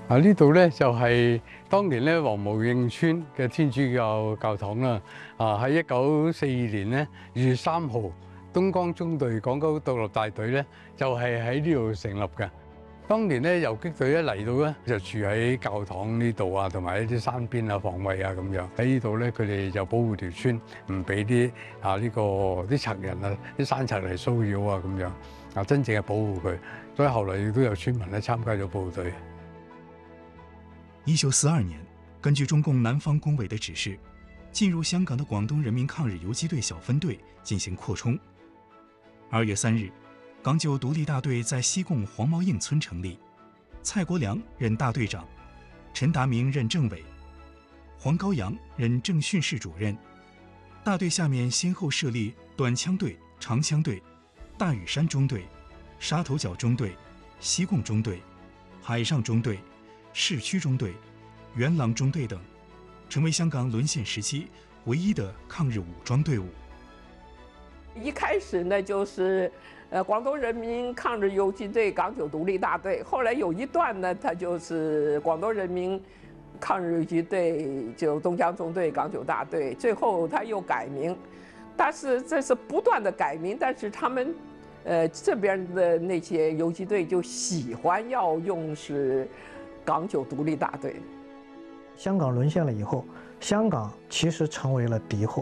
呢度咧就係當年咧黃毛應村嘅天主教教堂啦。喺1942年咧2月3號，東江中隊港九獨立大隊咧就係喺呢度成立嘅。當年咧游擊隊一嚟到咧就住喺教堂呢度啊，同埋一啲山邊啊防衞啊咁樣。喺呢度咧佢哋就保護條村，唔俾啲啲賊人啊、啲山賊嚟騷擾啊咁樣。真正係保護佢，所以後來亦都有村民咧參加咗部隊。 1942年，根据中共南方工委的指示，进入香港的广东人民抗日游击队小分队进行扩充。2月3日，港九独立大队在西贡黄毛印村成立，蔡国良任大队长，陈达明任政委，黄高阳任政训室主任。大队下面先后设立短枪队、长枪队、大屿山中队、沙头角中队、西贡中队、海上中队、市区中队、元朗中队等，成为香港沦陷时期唯一的抗日武装队伍。 一开始呢，就是广东人民抗日游击队港九独立大队，后来有一段呢，它就是广东人民抗日游击队就东江中队港九大队，最后他又改名，但是这是不断的改名，但是他们这边的那些游击队就喜欢要用是港九独立大队。 香港沦陷了以后，香港其实成为了敌后。